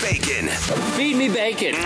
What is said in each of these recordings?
bacon. Feed me bacon.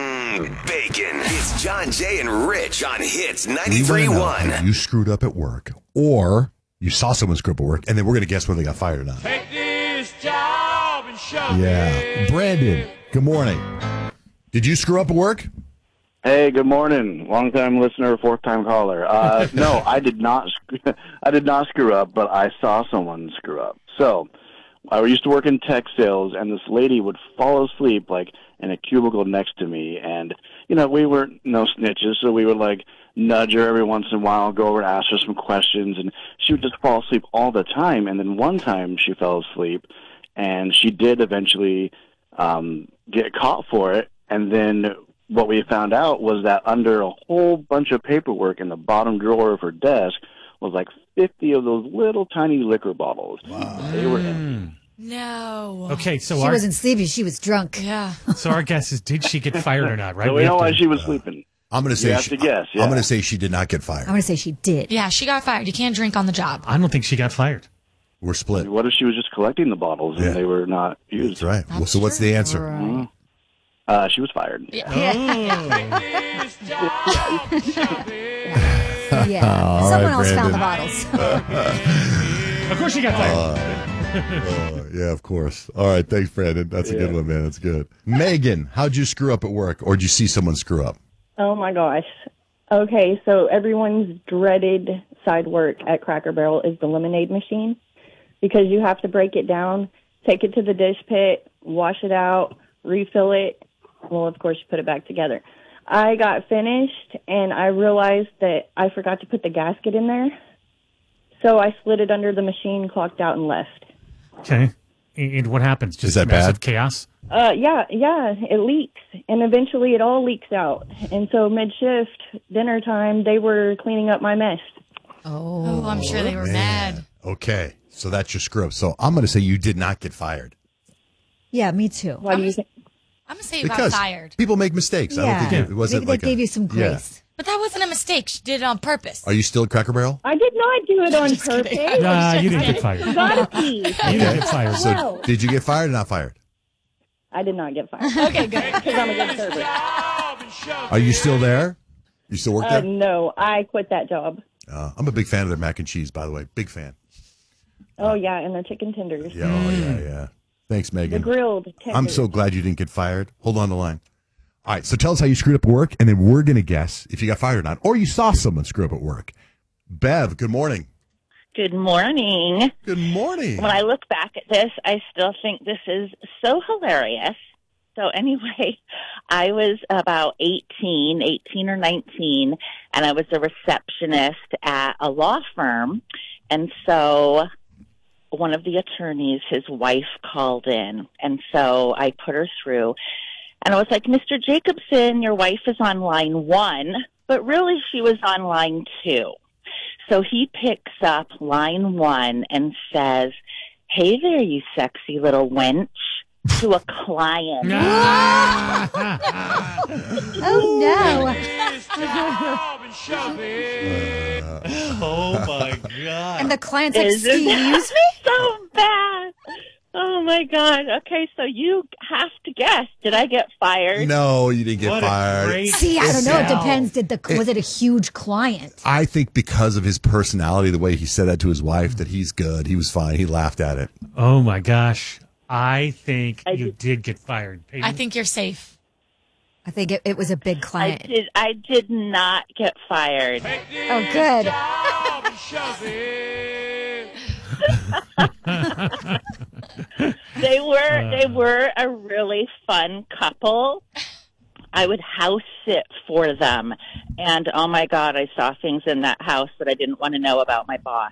Bacon. It's John, Jay, and Rich on Hits We 93.1. wanna know if you screwed up at work, or you saw someone screw up at work, and then we're going to guess whether they got fired or not. Take this job and shove Yeah. it. Brandon, good morning. Did you screw up at work? Hey, good morning. Long-time listener, fourth-time caller. No, I did not. I did not screw up, but I saw someone screw up. So, I used to work in tech sales, and this lady would fall asleep like in a cubicle next to me. And we were no snitches, so we would like nudge her every once in a while, go over and ask her some questions, and she would just fall asleep all the time. And then one time she fell asleep, and she did eventually get caught for it. And then what we found out was that under a whole bunch of paperwork in the bottom drawer of her desk was like 50 of those little tiny liquor bottles. Wow. They were empty. No. Okay, so She wasn't sleepy. She was drunk. Yeah. so our guess is, did she get fired or not, right? So we know why she was sleeping. I'm going to say You have to guess, yeah. I'm going to say she did not get fired. I'm going to say she did. Yeah, she got fired. You can't drink on the job. I don't think she got fired. We're split. What if she was just collecting the bottles and they were not used? That's right. That's So what's true. the answer? Right. She was fired. Yeah. Take this job and shove it. Yeah. All Someone right, else found the Brandon. bottles. Of course she got fired. Yeah, of course. All right. Thanks, Brandon. That's a good one, man. That's good. Megan, how'd you screw up at work, or did you see someone screw up? Oh my gosh. Okay, so everyone's dreaded side work at Cracker Barrel is the lemonade machine, because you have to break it down, take it to the dish pit, wash it out, refill it. Well, of course, you put it back together. I got finished, and I realized that I forgot to put the gasket in there. So I slid it under the machine, clocked out, and left. Okay. And what happens? Just Is that massive bad? chaos? Yeah, it leaks, and eventually it all leaks out. And so mid-shift, dinner time, they were cleaning up my mess. Oh, I'm sure they were Man. mad. Okay. So that's your screw up. So I'm going to say you did not get fired. Yeah, me too. Why do you think? I'm going to say you got Because fired. people make mistakes. I Yeah. don't think it wasn't Maybe like they gave you some grace. But that wasn't a mistake. She did it on purpose. Are you still at Cracker Barrel? I did not do it on Just kidding. purpose. Nah, you didn't get fired. You Gotta be. didn't get fired. So No. did you get fired or not fired? I did not get fired. Okay, good. Because I'm a good server. Job and shove Are you still there? You still work there? No, I quit that job. I'm a big fan of their mac and cheese, by the way. Big fan. Oh, yeah, and the chicken tenders. Yeah, yeah. Thanks, The Megan. grilled tenders. I'm so glad you didn't get fired. Hold on the line. All right, so tell us how you screwed up at work, and then we're going to guess if you got fired or not, or you saw someone screw up at work. Bev, good morning. Good morning. Good morning. When I look back at this, I still think this is so hilarious. So anyway, I was about 18 or 19, and I was a receptionist at a law firm. And so one of the attorneys, his wife called in, and so I put her through. And I was like, Mr. Jacobson, your wife is on line 1, but really she was on line 2. So he picks up line 1 and says, hey there, you sexy little wench, to a client. Oh, no. this job and shove it. Oh, my God. And the client's like, Isn't excuse that me? so bad? Oh, my God. Okay, so you have to guess. Did I get fired? No, you didn't get What a fired. great See, I don't know. It sell. depends. Was it a huge client? I think because of his personality, the way he said that to his wife, that he's good. He was fine. He laughed at it. Oh, my gosh. I think you did get fired. Peyton? I think you're safe. I think it was a big client. I did not get fired. Take this Oh, good. job and shove it. They were a really fun couple. I would house sit for them, and oh my God, I saw things in that house that I didn't want to know about my boss.